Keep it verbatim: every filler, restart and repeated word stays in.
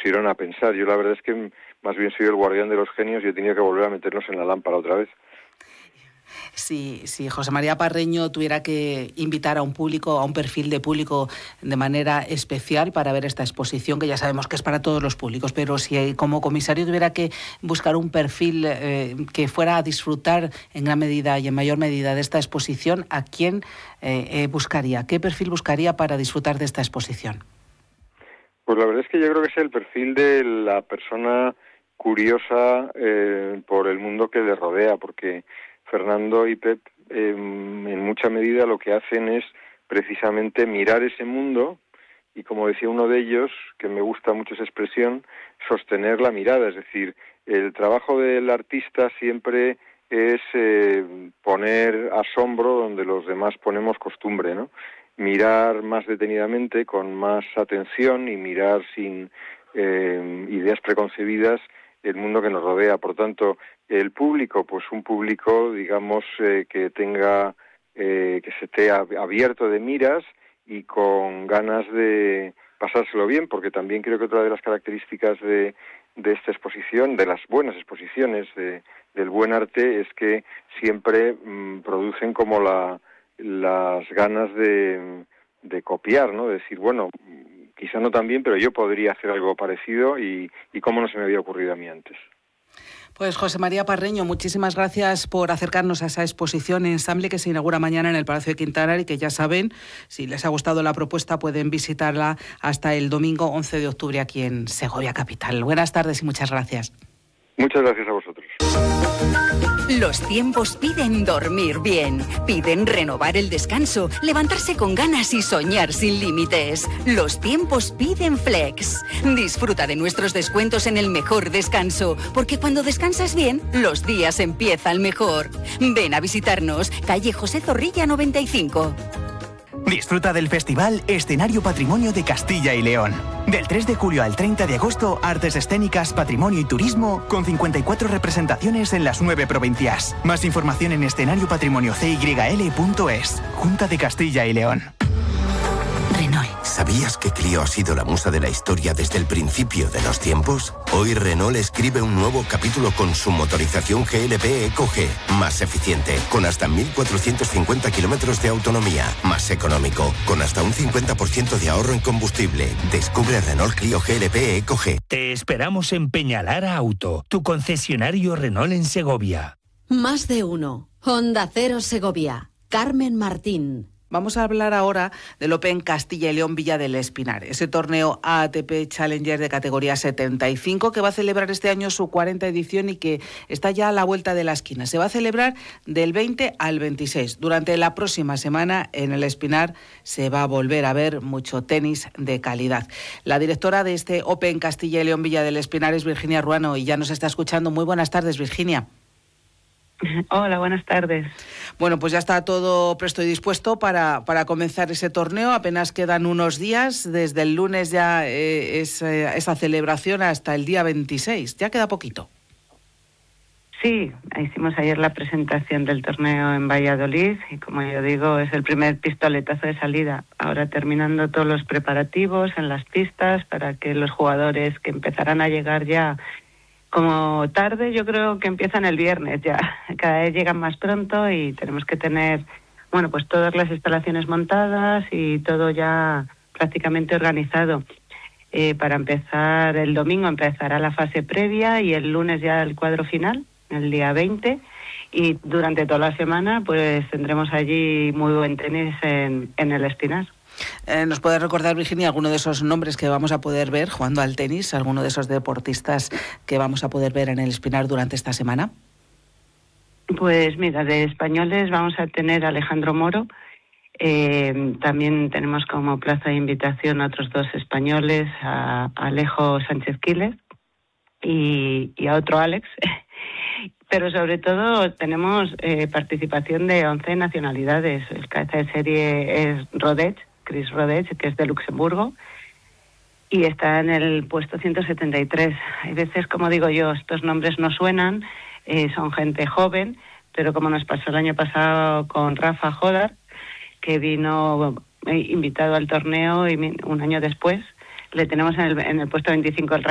pusieron a pensar. Yo la verdad es que más bien soy el guardián de los genios y he tenido que volver a meternos en la lámpara otra vez. Si, si José María Parreño tuviera que invitar a un público, a un perfil de público de manera especial para ver esta exposición, que ya sabemos que es para todos los públicos, pero si como comisario tuviera que buscar un perfil eh, que fuera a disfrutar en gran medida y en mayor medida de esta exposición, ¿a quién eh, eh, buscaría? ¿Qué perfil buscaría para disfrutar de esta exposición? Pues la verdad es que yo creo que es el perfil de la persona curiosa eh, por el mundo que le rodea, porque Fernando y Pep eh, en mucha medida lo que hacen es precisamente mirar ese mundo y, como decía uno de ellos, que me gusta mucho esa expresión, sostener la mirada. Es decir, el trabajo del artista siempre es eh, poner asombro donde los demás ponemos costumbre, ¿no? Mirar más detenidamente, con más atención y mirar sin eh, ideas preconcebidas el mundo que nos rodea. Por tanto, el público, pues un público, digamos, eh, que tenga, eh, que se esté abierto de miras y con ganas de pasárselo bien, porque también creo que otra de las características de, de esta exposición, de las buenas exposiciones, de, del buen arte, es que siempre mmm, producen como la las ganas de, de copiar, ¿no? De decir, bueno, quizá no tan bien, pero yo podría hacer algo parecido y, y cómo no se me había ocurrido a mí antes. Pues José María Parreño, muchísimas gracias por acercarnos a esa exposición Ensamble que se inaugura mañana en el Palacio de Quintanar y que ya saben, si les ha gustado la propuesta, pueden visitarla hasta el domingo once de octubre aquí en Segovia Capital. Buenas tardes y muchas gracias. Muchas gracias a vosotros. Los tiempos piden dormir bien, piden renovar el descanso, levantarse con ganas y soñar sin límites. Los tiempos piden Flex. Disfruta de nuestros descuentos en el mejor descanso, porque cuando descansas bien, los días empiezan mejor. Ven a visitarnos, calle José Zorrilla noventa y cinco. Disfruta del festival Escenario Patrimonio de Castilla y León. Del tres de julio al treinta de agosto, artes escénicas, patrimonio y turismo, con cincuenta y cuatro representaciones en las nueve provincias. Más información en escenario patrimonio c y l punto es. Junta de Castilla y León. Renault. ¿Sabías que Clio ha sido la musa de la historia desde el principio de los tiempos? Hoy Renault escribe un nuevo capítulo con su motorización G L P Eco G, más eficiente, con hasta mil cuatrocientos cincuenta kilómetros de autonomía, más económico, con hasta un cincuenta por ciento de ahorro en combustible. Descubre Renault Clio G L P Eco G. Te esperamos en Peñalara Auto, tu concesionario Renault en Segovia. Más de uno. Honda Cero Segovia. Carmen Martín. Vamos a hablar ahora del Open Castilla y León Villa del Espinar, ese torneo A T P Challenger de categoría setenta y cinco que va a celebrar este año su cuarta edición y que está ya a la vuelta de la esquina. Se va a celebrar del veinte al veintiséis. Durante la próxima semana en el Espinar se va a volver a ver mucho tenis de calidad. La directora de este Open Castilla y León Villa del Espinar es Virginia Ruano y ya nos está escuchando. Muy buenas tardes, Virginia. Hola, buenas tardes. Bueno, pues ya está todo presto y dispuesto para, para comenzar ese torneo. Apenas quedan unos días. Desde el lunes ya eh, es eh, esa celebración hasta el día veintiséis. Ya queda poquito. Sí, hicimos ayer la presentación del torneo en Valladolid y, como yo digo, es el primer pistoletazo de salida. Ahora terminando todos los preparativos en las pistas para que los jugadores que empezarán a llegar ya como tarde, yo creo que empiezan el viernes ya. Cada vez llegan más pronto y tenemos que tener, bueno, pues todas las instalaciones montadas y todo ya prácticamente organizado. Eh, para empezar, el domingo empezará la fase previa y el lunes ya el cuadro final, el día veinte. Y durante toda la semana pues tendremos allí muy buen tenis en, en el Espinar. Eh, ¿Nos puede recordar, Virginia, alguno de esos nombres que vamos a poder ver jugando al tenis? ¿Alguno de esos deportistas que vamos a poder ver en el Espinar durante esta semana? Pues mira, de españoles vamos a tener a Alejandro Moro. Eh, también tenemos como plaza de invitación a otros dos españoles, a Alejo Sánchez Quiles y, y a otro Alex. Pero sobre todo tenemos eh, participación de once nacionalidades. El cabeza de serie es Rodech, Chris Rodech, que es de Luxemburgo, y está en el puesto ciento setenta y tres. Hay veces, como digo yo, estos nombres no suenan, eh, son gente joven, pero como nos pasó el año pasado con Rafa Jodar, que vino eh, invitado al torneo y un año después le tenemos en el, en el puesto veinticinco del